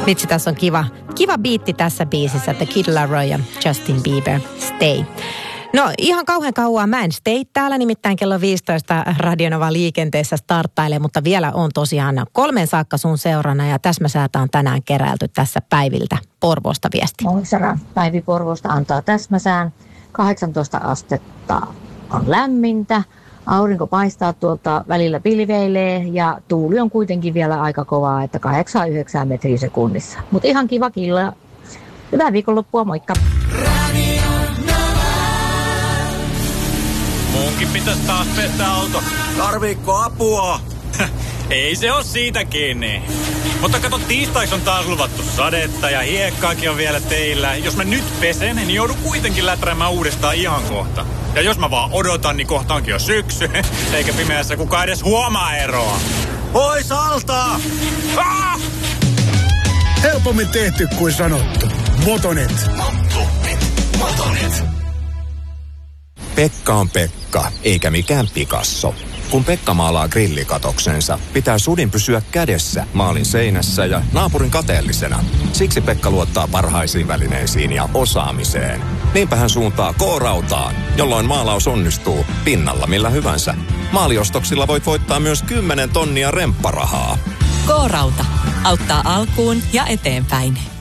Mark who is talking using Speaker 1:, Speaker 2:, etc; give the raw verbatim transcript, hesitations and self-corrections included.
Speaker 1: Vitsi, tässä on kiva, kiva biitti tässä biisissä, että Kid Laroi ja Justin Bieber, Stay. No ihan kauhean kauan mä en stay täällä, nimittäin kello viisitoista Radionova liikenteessä starttailee, mutta vielä on tosiaan kolmen saakka sun seurana ja täsmäsäätä on tänään keräilty tässä Päiviltä Porvoosta viesti.
Speaker 2: Moi Sara, Päivi Porvoosta antaa täsmäsään. kahdeksantoista astetta on lämmintä, aurinko paistaa tuolta välillä pilveilee ja tuuli on kuitenkin vielä aika kovaa, että kahdeksan yhdeksän metriä sekunnissa. Mutta ihan kiva killa. Hyvää viikonloppua, moikka!
Speaker 3: Munkin pitäisi taas pestä auto.
Speaker 4: Tarviikko apua?
Speaker 3: Ei se oo siitä kiinni. Mutta kato, tiistaiksi on taas luvattu sadetta ja hiekkaakin on vielä teillä. Jos mä nyt pesen, niin joudun kuitenkin läträämään uudestaan ihan kohta. Ja jos mä vaan odotan, niin kohta onkin jo syksy. Eikä pimeässä kukaan edes huomaa eroa.
Speaker 4: Pois alta!
Speaker 3: Ah!
Speaker 5: Helpommin tehty kuin sanottu. Motonet.
Speaker 4: Motonet. Motonet.
Speaker 6: Pekka on Pekka, eikä mikään Picasso. Kun Pekka maalaa grillikatoksensa, pitää sudin pysyä kädessä maalin seinässä ja naapurin kateellisena. Siksi Pekka luottaa parhaisiin välineisiin ja osaamiseen. Niinpä hän suuntaa K-rautaan, jolloin maalaus onnistuu pinnalla millä hyvänsä. Maaliostoksilla voit voittaa myös kymmenen tonnia rempparahaa.
Speaker 7: K-rauta auttaa alkuun ja eteenpäin.